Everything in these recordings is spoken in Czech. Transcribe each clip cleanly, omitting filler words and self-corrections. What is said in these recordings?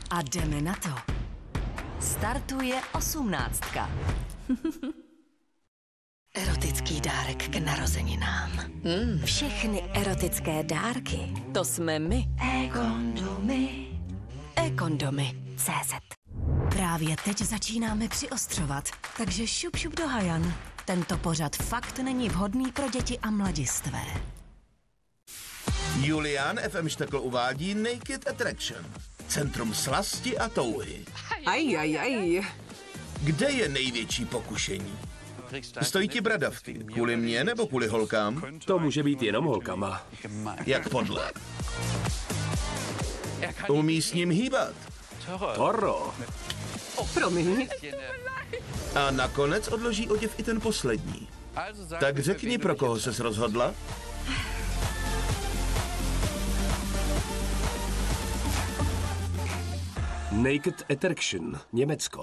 A jdeme na to. Startuje 18. Erotický dárek k narozeninám. Všechny erotické dárky, to jsme my. E-kondomy. E-kondomy.cz. Právě teď začínáme přiostřovat, takže šup šup do hajan. Tento pořad fakt není vhodný pro děti a mladistvé. Julián FM Štekl uvádí Naked Attraction. Centrum slasti a touhy. Kde je největší pokušení? Stojí ti bradavky. Kvůli mně nebo kvůli holkám? To může být jenom holkama. Jak podle? Umí s ním hýbat. Toro. Promiň. A nakonec odloží oděv i ten poslední. Tak řekni, pro koho ses rozhodla? Naked Attraction, Německo.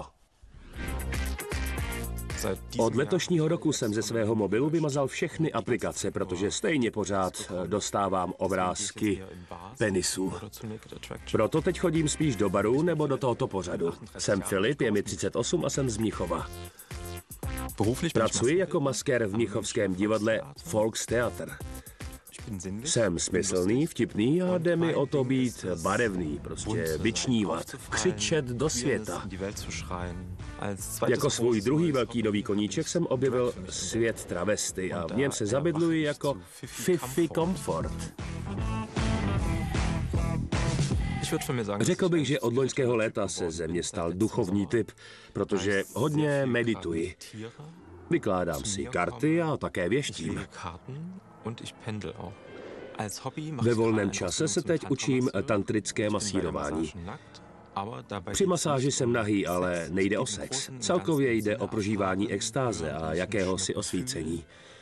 Od letošního roku jsem ze svého mobilu vymazal všechny aplikace, protože stejně pořád dostávám obrázky penisů. Proto teď chodím spíš do baru nebo do tohoto pořadu. Jsem Filip, je mi 38 a jsem z Mnichova. Pracuji jako maskér v mnichovském divadle Volkstheater. Jsem smyslný, vtipný a jde mi o to být barevný, prostě vyčnívat, křičet do světa. Jako svůj druhý velký nový koníček jsem objevil svět travesty a v něm se zabydluji jako Fifi Comfort. Řekl bych, že od loňského léta se ze mě stal duchovní typ, protože hodně medituji. Vykládám si karty a také věštím. Ve volném čase se teď učím tantrické masírování. Při masáži jsem nahý, ale nejde o sex. Celkově jde o prožívání extáze a jakéhosi osvícení.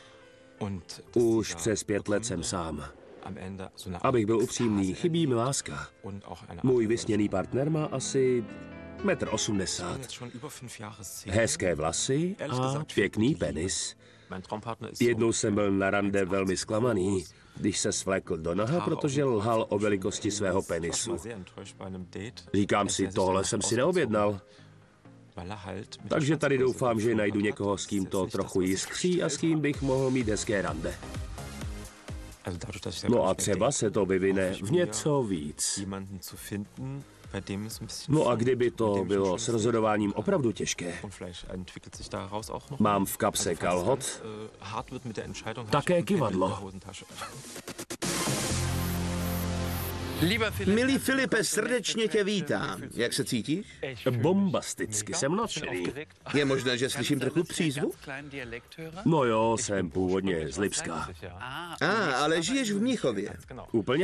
Už přes 5 let jsem sám. Abych byl upřímný, chybí mi láska. Můj vysněný partner má asi 1,80 m. Hezké vlasy a pěkný penis. Jednou jsem byl na rande velmi zklamaný, když se svlékl do naha, protože lhal o velikosti svého penisu. Říkám si, tohle jsem si neobjednal. Takže tady doufám, že najdu někoho, s kým to trochu jiskří a s kým bych mohl mít hezké rande. No a třeba se to vyvine v něco víc. No a kdyby to bylo s rozhodováním opravdu těžké? Mám v kapse kalhot, také kyvadlo. Milý Filipe, srdečně tě vítám. Jak se cítíš? Bombasticky, jsem nadšený. Je možné, že slyším trochu přízvu? No jo, jsem původně z Lipska. Ale žiješ v Mnichově. Úplně